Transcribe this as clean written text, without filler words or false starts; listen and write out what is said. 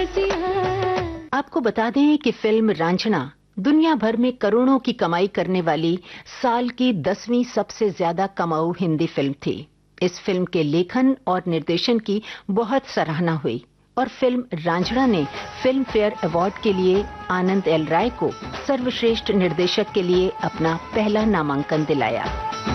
कैसी है। आपको बता दें कि फिल्म रांझना दुनिया भर में करोड़ों की कमाई करने वाली साल की 10वीं सबसे ज्यादा कमाऊ हिंदी फिल्म थी। इस फिल्म के लेखन और निर्देशन की बहुत सराहना हुई और फिल्म रांझना ने फिल्म फेयर अवार्ड के लिए आनंद एल राय को सर्वश्रेष्ठ निर्देशक के लिए अपना पहला नामांकन दिलाया।